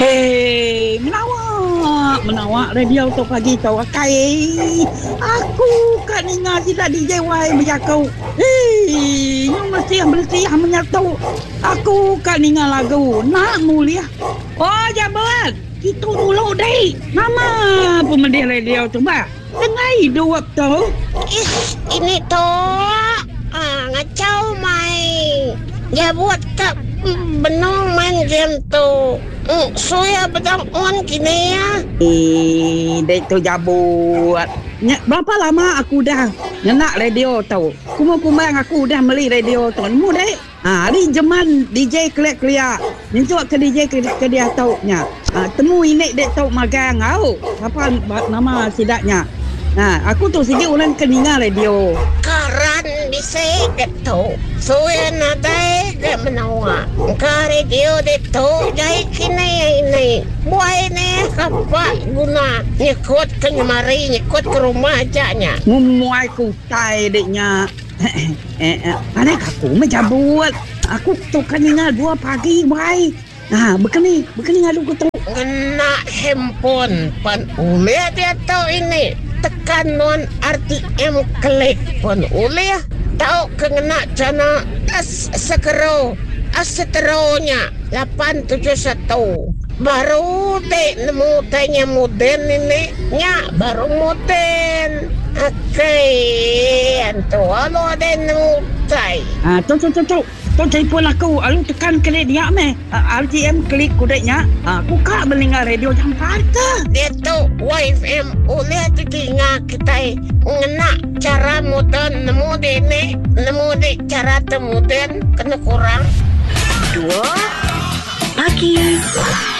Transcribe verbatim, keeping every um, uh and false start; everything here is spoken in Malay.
Hei, menawak, menawak radio tu pagi tu akai. Aku kan ingat si tadi D J Y bercakap. Hei, yang mesti yang bersih yang menyatu. Aku kan ingat lagu Nak Mulia. Oh, jabat. Itu dulu deh. Nama pemedih radio tu, Mbak. Dengar hidup waktu. Ish, ini tu. Ah, ngacau mai. Ya buat tak benong main game tu. Mm, Suya bedang on kini ya. Eh, dek tu jabut. Ny- berapa lama aku dah nyenak radio tu. Kumang-kumang aku dah beli radio tu. Nemu dek. Ha, ni zaman D J kelik-kelik. Ni tu ke D J ke, ke dia tau nya. Ha, temu ini dek tau magang au. Apa nama sidaknya? Nah, aku tu sikit ulang keningal radio. Karan bisik tu. Suya nadai ke menawa. Ka radio de tu jai kini ini. Buai ni kapak guna nyekut ke nyemari, nyekut ke rumah ajaknya. Mumuai ku tai deknya. eh, eh, mana aku menjabut. Aku tu keningal dua pagi baik. Nah, begini, begini ngadu ku tu. Kena handphone pan ulia dia tahu ini. Tekan non R T M klik pun ulia tahu kena cana as sekero aseteronya lapan tujuh satu baru dek nemu tanya modern ini nya baru modern oke antu alo ada nemu tai Ah, tu tu tu tu. Tu telefon aku, alu tekan klik dia meh. Uh, R T M klik kudeknya. Ah, aku kak mendengar radio jam harta. dia tu Y F M ulia tu tinggal kita ngena cara modern nemu dek ni nemu dek cara tu modern kena kurang Dua pagi.